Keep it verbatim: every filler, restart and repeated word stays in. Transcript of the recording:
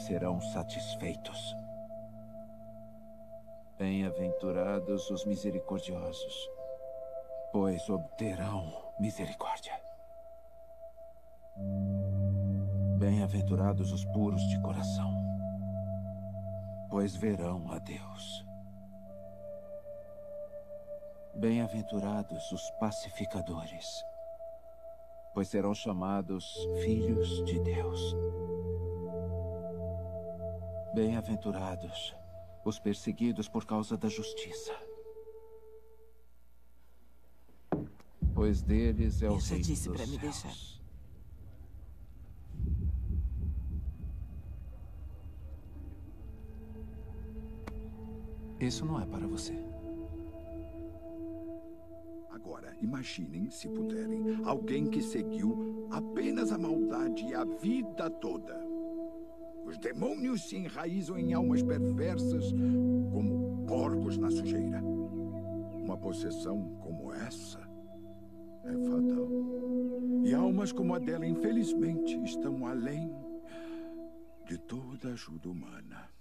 serão satisfeitos. Bem-aventurados os misericordiosos, pois obterão misericórdia. Bem-aventurados os puros de coração, pois verão a Deus. Bem-aventurados os pacificadores, pois serão chamados filhos de Deus. Bem-aventurados os perseguidos por causa da justiça, pois deles é o Eu já reino disse dos para me céus. deixar. Isso não é para você. Agora, imaginem, se puderem, alguém que seguiu apenas a maldade a vida toda. Os demônios se enraizam em almas perversas como porcos na sujeira. Uma possessão como essa é fatal. E almas como a dela, infelizmente, estão além de toda ajuda humana.